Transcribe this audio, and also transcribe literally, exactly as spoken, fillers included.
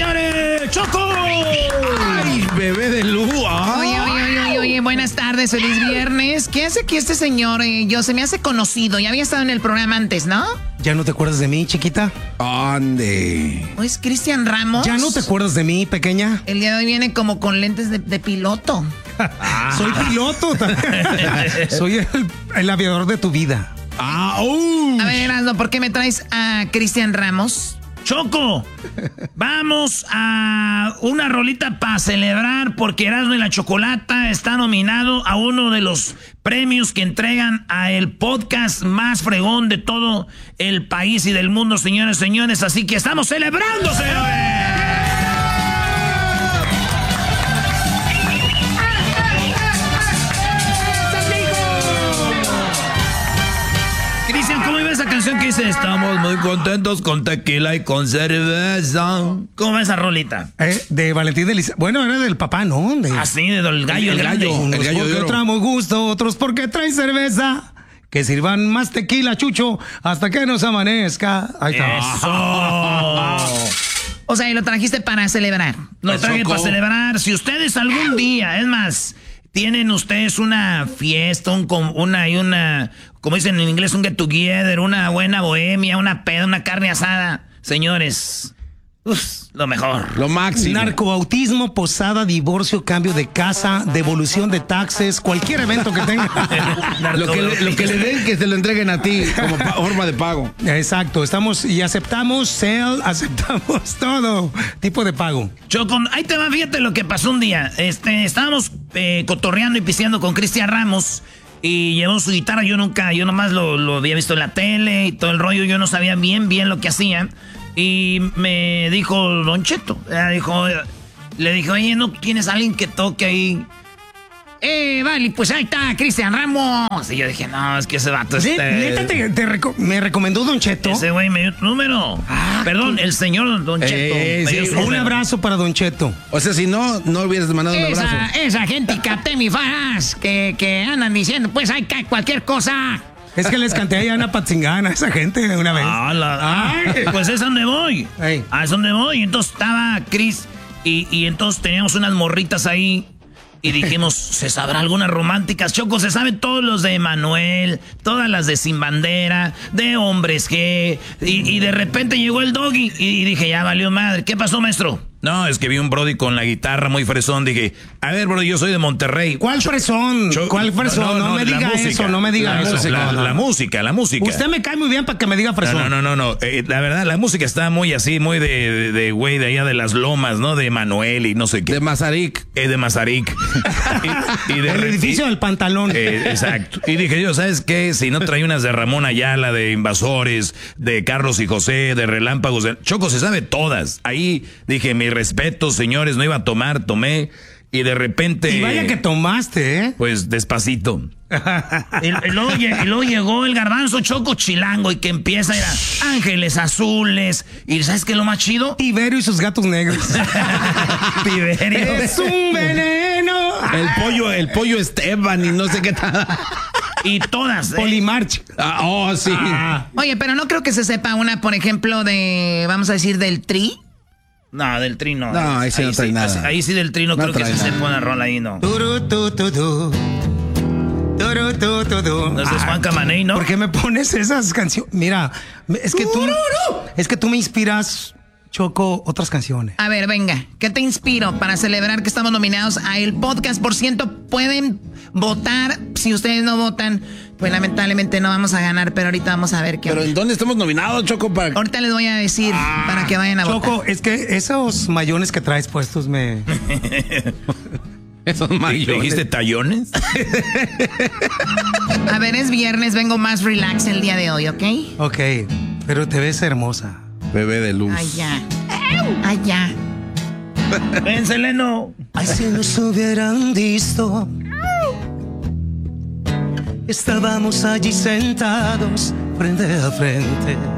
señores! ¡Choco! ¡Ay, bebé de luz! Oye, oye, oye, oye, buenas tardes, feliz viernes. ¿Qué hace aquí este señor? Eh, yo se me hace conocido, ya había estado en el programa antes, ¿no? ¿Ya no te acuerdas de mí, chiquita? ¡Ande! ¿O es Cristian Ramos? ¿Ya no te acuerdas de mí, pequeña? El día de hoy viene como con lentes de, de piloto. Ah. Soy piloto. Soy el, el aviador de tu vida. Ah, uh. A ver, Erasmo, ¿por qué me traes a Cristian Ramos? Choco, vamos a una rolita para celebrar porque Erasmo y la Chocolata está nominado a uno de los premios que entregan a el podcast más fregón de todo el país y del mundo, señores, señores. Así que estamos celebrando, señores. Cristian, ¿cómo iba esa canción que dice? Estamos muy contentos con tequila y con cerveza. ¿Cómo va esa rolita? Eh, de Valentín de Liz... Bueno, era del papá, ¿no? De... Ah, sí, del gallo, el, el gallo. Unos el gallo porque de oro. tramos gusto, otros porque traen cerveza. Que sirvan más tequila, Chucho, hasta que nos amanezca. Ahí está. Eso. O sea, y lo trajiste para celebrar. Lo Eso, traje para ¿cómo? celebrar. Si ustedes algún día, es más, tienen ustedes una fiesta, un, com- una y una, como dicen en inglés, un get together, una buena bohemia, una peda, una carne asada, señores, uf, lo mejor. Lo máximo. Narcobautismo, posada, divorcio, cambio de casa, devolución de taxes, cualquier evento que tenga. Lo que, le, lo que le den, que se lo entreguen a ti como pa- forma de pago. Exacto, estamos y aceptamos sell, aceptamos todo tipo de pago. Choco, ahí te va, fíjate lo que pasó un día. Este, estábamos eh, cotorreando y pisteando con Cristian Ramos y llevó su guitarra. Yo nunca, yo nomás lo, lo había visto en la tele y todo el rollo. Yo no sabía bien, bien lo que hacía. Y me dijo Don Cheto, eh, dijo, le dije, oye, ¿no tienes a alguien que toque ahí? Eh, vale, pues ahí está Cristian Ramos. Y yo dije, no, es que ese vato ¿Sí? este... ¿Neta te, te reco- me recomendó Don Cheto? Ese güey me dio tu número. Ah, Perdón, el señor Don Cheto. Eh, me dio sí, su Un número. abrazo para Don Cheto. O sea, si no, no hubieras mandado un Esa, abrazo. esa gente catemifas que, que andan diciendo, pues hay que cualquier cosa. Es que les canté allá a Ana Patzingana a esa gente una vez. Ah, la- Ay, pues es donde voy. Ey. Ah, es donde voy. Entonces estaba Chris y, y entonces teníamos unas morritas ahí y dijimos, ¿se sabrá algunas románticas? Choco, se saben todos los de Emanuel, todas las de Sin Bandera, de Hombres G. Y, y de repente llegó el Doggy y dije, ya valió madre. ¿Qué pasó, maestro? No, es que vi un brody con la guitarra muy fresón. Dije, a ver, brody, yo soy de Monterrey. ¿Cuál fresón? Cho- ¿Cuál fresón? No, me la diga música. eso, no me diga La eso. música, No, La, no. la música, la música. Usted me cae muy bien para que me diga fresón. No, no, no, no, no. Eh, la verdad, la música está muy así, muy de, de, de güey de allá de las lomas, ¿no? De Manuel y no sé qué. De Mazarik. Eh, de Mazarik. y, y de El re- edificio y- del pantalón. eh, exacto. Y dije yo, ¿sabes qué? Si no trae unas de Ramón Ayala, de Invasores, de Carlos y José, de Relámpagos, de... Choco se sabe todas. Ahí dije, mi respeto, señores, no iba a tomar, tomé. Y de repente... Y vaya que tomaste, ¿eh? Pues despacito. Y, y luego, lle- y luego llegó el garbanzo Choco chilango y que empieza a ir a Ángeles Azules. ¿Y sabes qué es lo más chido? Tiberio y sus gatos negros. Tiberio. Es un veneno. El pollo, el pollo Esteban y no sé qué tal. Y todas. ¿eh? Polimarch. Ah, oh, sí. Ah, Oye, pero no creo que se sepa una, por ejemplo, de, vamos a decir, del Tri. No, del Tri no. No, ahí sí no trae nada. Ahí sí del Tri no, No creo que trae se nada. sepa una rola ahí, no. turu, tu, tu, tu. Turu, tu, tu, tu. No, ese es Ah, Juan Camaney, ¿no? ¿Por qué me pones esas canciones? Mira, es que tú, es que tú me inspiras, Choco, otras canciones. A ver, venga, ¿qué te inspiro para celebrar que estamos nominados a el podcast? Por ciento, pueden votar. Si ustedes no votan, pues lamentablemente no vamos a ganar, pero ahorita vamos a ver qué Pero onda. ¿en dónde estamos nominados, Choco? Para... Ahorita les voy a decir para que vayan a votar. Choco, es que esos mayones que traes puestos me... Esos ¿Le mayores. dijiste tallones? A ver, es viernes, vengo más relax el día de hoy, ¿ok? Ok, pero te ves hermosa. Bebé de luz. Ay, ya. Ay, ya. Ven, Seleno. Ay, si nos hubieran visto. Estábamos allí sentados frente a frente.